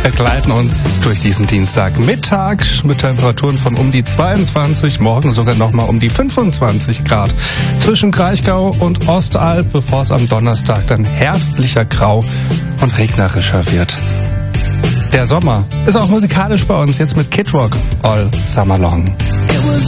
begleiten uns durch diesen Dienstagmittag mit Temperaturen von um die 22, morgen sogar nochmal um die 25 Grad zwischen Kraichgau und Ostalb, bevor es am Donnerstag dann herbstlicher grau und regnerischer wird. Der Sommer ist auch musikalisch bei uns jetzt mit Kid Rock All Summer Long.